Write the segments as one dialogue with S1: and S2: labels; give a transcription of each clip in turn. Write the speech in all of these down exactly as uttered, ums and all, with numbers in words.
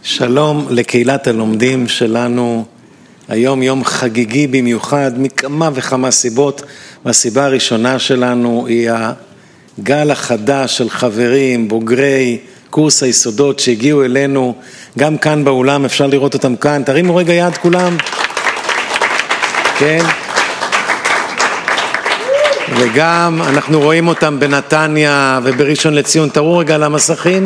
S1: שלום לקהילת הלומדים שלנו, היום יום חגיגי במיוחד מכמה וכמה סיבות, והסיבה הראשונה שלנו היא הגל החדש של חברים, בוגרי קורס היסודות שהגיעו אלינו, גם כאן באולם, אפשר לראות אותם כאן, תרימו רגע יד כולם, כן, וגם אנחנו רואים אותם בנתניה ובראשון לציון, תראו רגע על המסכים,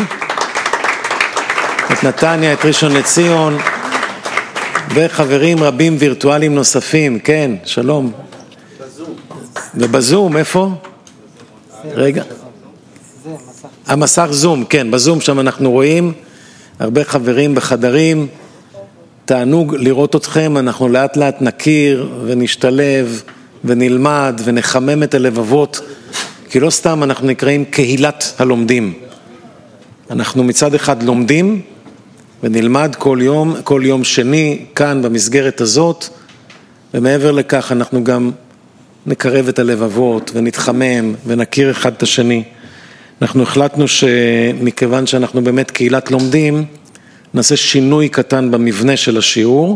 S1: את נתניה, את ראשון לציון, וחברים רבים וירטואליים נוספים, כן, שלום. בזום. ובזום, איפה? רגע. המסך זום, כן, בזום שם אנחנו רואים, הרבה חברים בחדרים, תענוג לראות אתכם, אנחנו לאט לאט נכיר ונשתלב ונלמד ונחמם את הלבבות, כי לא סתם אנחנו נקראים קהילת הלומדים. אנחנו מצד אחד לומדים, ונלמד כל יום, כל יום שני, כאן במסגרת הזאת, ומעבר לכך אנחנו גם נקרב את הלבבות, ונתחמם, ונכיר אחד את השני. אנחנו החלטנו שמכיוון שאנחנו באמת קהילת לומדים, נעשה שינוי קטן במבנה של השיעור,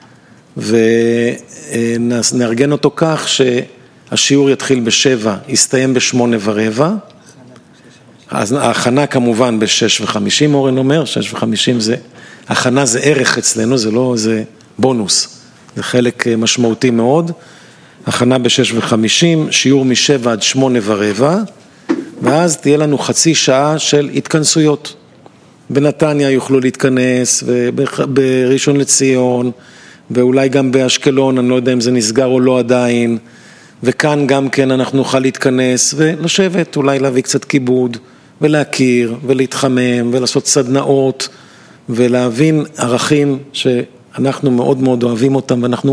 S1: ונארגן אותו כך שהשיעור יתחיל בשבע, יסתיים בשמונה ורבע, אז ההכנה כמובן בשש וחמישים, אורן אומר, שש וחמישים זה, הכנה זה ערך אצלנו, זה לא, זה בונוס, זה חלק משמעותי מאוד, הכנה בשש וחמישים, שיעור משבע עד שמונה ורבע, ואז תהיה לנו חצי שעה של התכנסויות, בנתניה יוכלו להתכנס, ובראשון לציון, ואולי גם באשקלון, אני לא יודע אם זה נסגר או לא עדיין, וכאן גם כן אנחנו נוכל להתכנס ולשבת, אולי להביא קצת כיבוד, ולהכיר, ולהתחמם, ולעשות סדנאות, ולהבין ערכים שאנחנו מאוד מאוד אוהבים אותם, ואנחנו